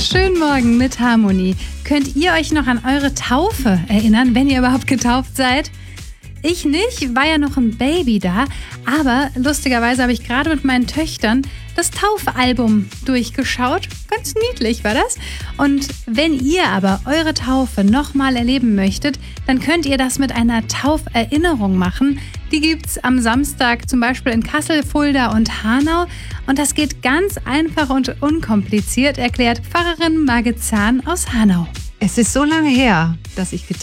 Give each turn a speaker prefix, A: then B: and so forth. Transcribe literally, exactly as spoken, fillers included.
A: Schönen Morgen mit Harmonie. Könnt ihr euch noch an eure Taufe erinnern, wenn ihr überhaupt getauft seid? Ich nicht, war ja noch ein Baby da, aber lustigerweise habe ich gerade mit meinen Töchtern das Taufalbum durchgeschaut. Ganz niedlich war das. Und wenn ihr aber eure Taufe nochmal erleben möchtet, dann könnt ihr das mit einer Tauferinnerung machen. Die gibt's am Samstag zum Beispiel in Kassel, Fulda und Hanau. Und das geht ganz einfach und unkompliziert, erklärt Pfarrerin Margit Zahn aus Hanau.
B: Es ist so lange her, dass ich getauft